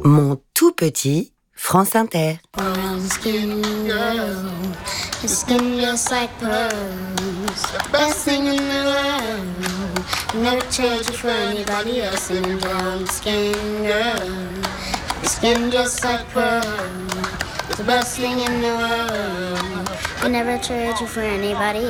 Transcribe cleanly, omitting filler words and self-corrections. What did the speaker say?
Mon tout petit France Inter. Brown skin girl, your skin just like pearls, the best thing in the world. Never trade you for anybody else. And a brown skin girl, your skin just like pearls, the best thing in the world. I never trade you for anybody